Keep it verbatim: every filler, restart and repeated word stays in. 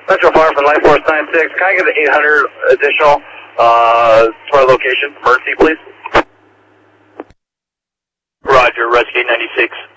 Metro Fire from Life Force nine six. Can I get an eight hundred additional uh, to our location? Emergency, please. Roger, Rescue ninety-six.